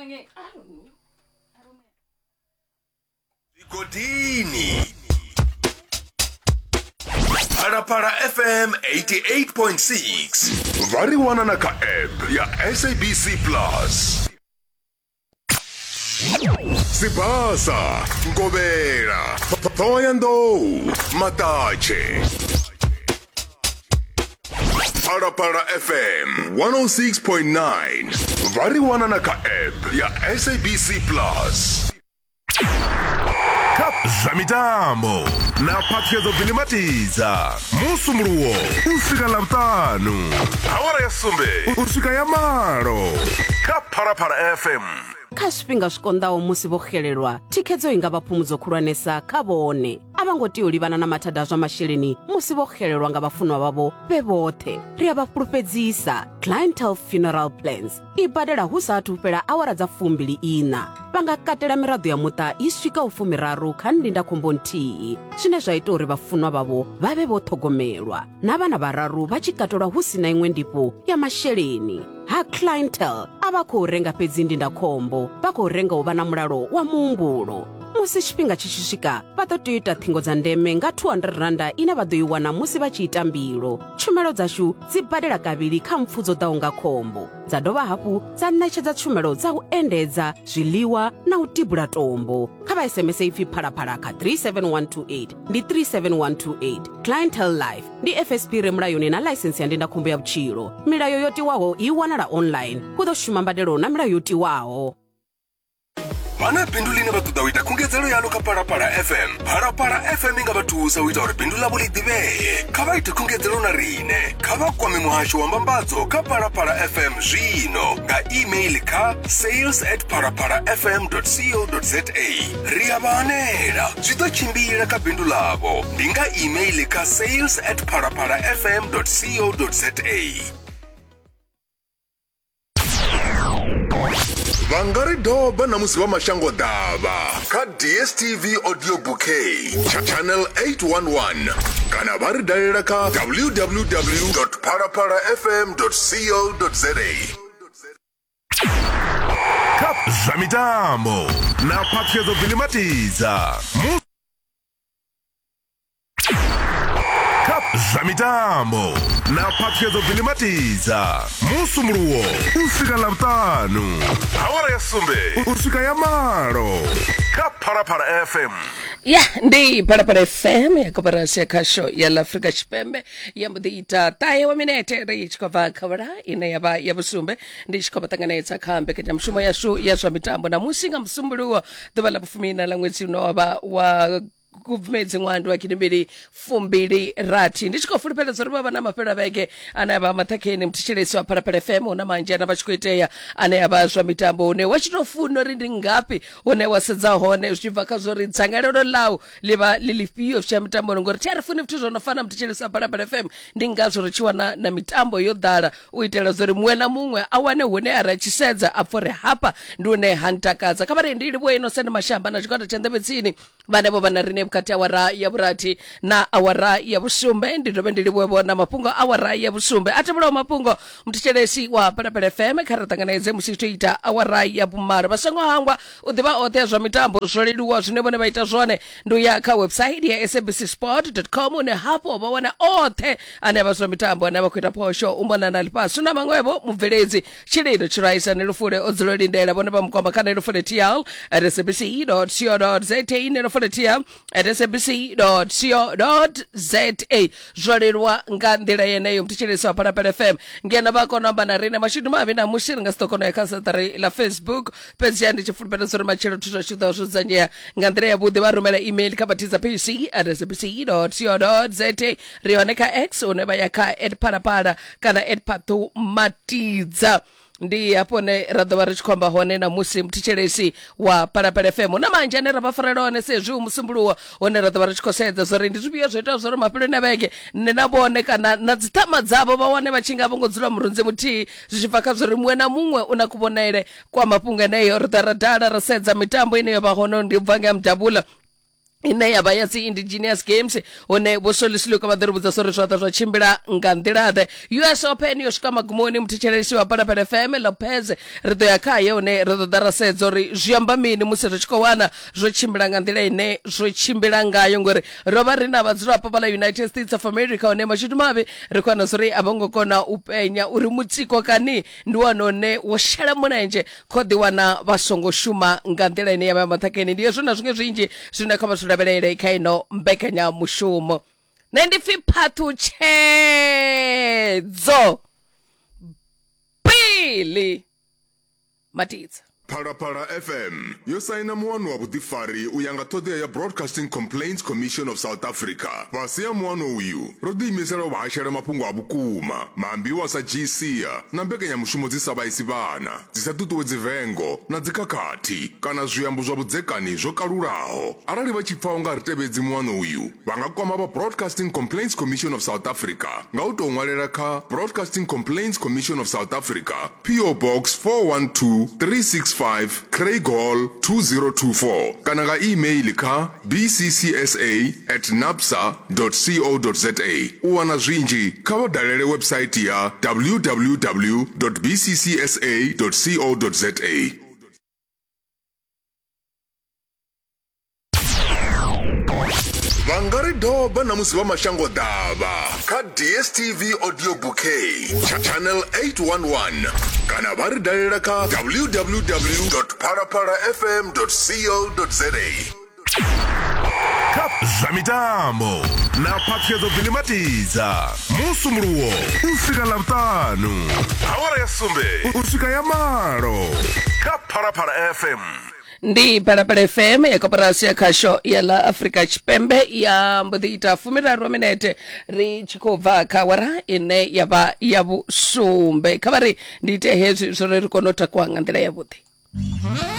Godini. Para FM 88.6. Variwana na ka app ya SABC Plus. Sibasa, Ngobera, Toyando, Matache. Para FM 106.9. Variwana na ka app ya SABC Plus. Cup Zamitambo na Pakezo Vilimatiza Musumruo Usika Lamtanu Awara ya Sumbe Usika ya Maro Cup Para FM Kashipinga shikondawo musi bokhelelwa tikhedzo ingaba phumuzo khulwanesa khabone abangoti ulibana na mathadazwa masheleni musi bokhelelwa ngabafunwa babo bebothe riyabafulufedzisa Clientele Funeral Plans ibadela husathu phela awara dza 24 bangakatela mirado ya muta iswika ufumiraru khandinda khombonthi zwine zwa ita uri bafunwa babo babe bothogomelwa nabana bararu bachikatola husina imwe ndipo ya masheleni ha clientele abakho renga fhedzi ndindakhombo bakho renga uba na mulalo wa muumbulo musi tshifhinga tshishishika vha ḓo tea ita thingo dza ndeme nga 200 randa ine vha ḓo i wana musi vha tshi ita mbilo tshumelo dzashu dzi badela kavhili kha mpfudzo ḓaho nga khombo dza dovha hafhu dza ṋetshedza tshumelo dza u endedza zwiḽiwa na u tibula tombo kha vha SMS ipfi phalaphala kha 37128 ndi 37128 Clientele Life ndi FSP re mulayoni na license ya ndindakhombo ya vhutshilo milayo yo tiwaho i wanala online hu ḓo shuma mbadelo na milayo yo tiwaho. Vana bindu line vha ṱoḓa u ita khungedzelo yalo kha Para FM. Para FM inga vha thusa u ita uri bindu ḽavho ḽi ḓivhee. Kha vha ite khungedzelo na rine. Kha vha kwame muhasho wa mbambadzo kha Para FM zwino nga email kha sales@paraparafm.co.za. Ri a vha hanela. Zwi ḓo tshimbila kha bindu ḽavho. Ndi nga email kha sales@paraparafm.co.za. Vangari doba na musi wa mashango dava ka DSTV audio bouquet channel 811 kana vari dalela ka www.paraparafm.co.za. Cup Zamitambo na Pakezo Vilimatiza Zamitambo na Pakezo Vilimatiza Musumruo Usika Lamtanu Awara ya Sumbe Usika ya Maro Para FM ndi Para FM ya koparasi kasho ya Afrika Chipembe ya mudita taye wa minete ri chikova kawara ina yaba ya busumbe ndi chikova tanganetsa khambe kenya mshumo yashu ya Zamitambo na musinga msumburuo dobala bufumina la mwezi uno wa kuvumedzi ngwandu wa kinimbiri fumbiri rati ndichikofulipela zori baba na mapela veke anayaba matakeni mtichelesi wa Para FM una manje na bachikuiteya anayaba Zamitambo une wachitofuno rindi ngapi une wasedza hone uchivaka zori tsangalelo lau liba lilipiyo cha mitambo ngori tiarifuni mtuzo nafana mtichelesi wa Para FM ndingazo richiwa na mitambo yodala uitela zori mwena mungwe awane hune arachisedza afore hapa ndune hantakaza kabari ndili bwe inosenda mashamba na chikota chandabetsini vanebo vanarine mkati awara ya burati na awara ya busumbe ndidobe ndilibwebo na mapungo awara ya busumbe atabula mapungo mtichelesi wa Para FM karatanganeze musituita awara ya bumara basango hangwa udiba ote Zamitambo soliduwa zvinebone baita zone nduya ka website ya sabcsport.com ne hapo bawana ote aneba Zamitambo aneba kuita posho umbona nalipasu na mangwebo mubvelezi chilido chiraisa nelufule odzolindela bone bamkwamba kana nelufule tial sabc.co.za nelufule tial sabc.co.za zvalirwa nga ndila yeneyo mtichelesi wa Para FM ngena bako namba na rina mashidu mavi na mushiri nga stokono ya kansatari la Facebook pezi yandi chifulipeta sori machiro tuto shuta ushuzanya nga ndila ya budi warumela email kabatiza pc@sabc.co.za rioneka X uneba yaka @parapara kana @patumatiza ndi hapo ne radhavari chikwamba hone na musi mtichelesi wa Para FM na manje ne rabafarelone sezvu musumbuluwa hone radhavari chikosedza zori ndizvibiyo zvoita zori mapiro neveke nenaboneka na dzitama dzavo vaone vachinga vongodzula murunzi muti zvichivaka zori mumwe na mumwe una kubonaire kwa mapunga neyo radharadhara rasedza mitambo ineyo vahono ndibvange mdabula ine yavha ya dzi indigenous games one vho solisuluka vha ḓo ri vhudza sori zwoṱhe zwa tshimbila nga nḓilaḓe. US Open yo swika magumoni, muthetshelesi wa Phalaphala FM Lopez ri ḓo ya khaye hune ri ḓo ḓa ra sedza uri zwi amba mini musi ri tshi khou wana zwo tshimbila nga nḓila ine zwo tshimbila ngayo, ngori ro vha ri na vhadzulapo vha la United States of America hone mashudu mavhe ri khou wana zori a vho ngo kona u penya uri mutsiko kani ndi wane one wo shela mulenzhe kho ḓi wana vha songo shuma nga nḓila ine ya vha maṱhakheni. Ndi hezwo na zwiṅwe zwinzhi zwine kha vha lavhelele kha ino mbekanyamushumo. Nṋe ndi pfi Phaṱhutshedzo Billy Matidza. Phalaphala FM yo saina muwano wa vhuḓifari u ya nga ṱhoḓea ya Broadcasting Complaints Commission of South Africa. Fhasi ya muwano uyu ro ḓiimisela u vhashela mafhungo a vhukuma, maambiwa sa GCA na mbekanyamushumo dzi sa vhaisi vhana, dzi sa ṱuṱuwedzi vengo na dzikhakhathi kana zwiambo zwa vhudzekani zwo kalulaho. Arali vha tshi pfa u nga ri tevhedzi muwano uyu, vha nga kwama vha Broadcasting Complaints Commission of South Africa nga u tou ṅwalela kha Broadcasting Complaints Commission of South Africa, PO Box 412365 Craig Hall 2024, kana nga email kha bccsa@napsa.co.za. U wana zwinzhi kha vha dalele website ya www.bccsa.co.za. Vangari doba na musi wa mashango dava kha DSTV audio bouquet channel 811 kana vari dalela kha www.phalaphalafm.co.za. Kap Zamitambo na Phaṱhutshedzo Billy Matidza musumuluwo usika lavutanu awara ya sumbe usika ya malo kha Phalaphala FM. Ndi Phalaphala FM ya koporasi ya khasho ya la Afrika Tshipembe ya mbo ḓi ita 13 minete ri tshi khou bva kha awara ine ya vha ya vhusumbe. Kha vha ri ndi ite hezwi zwo ri kone u takuwa nga nḓila ya vhuḓi.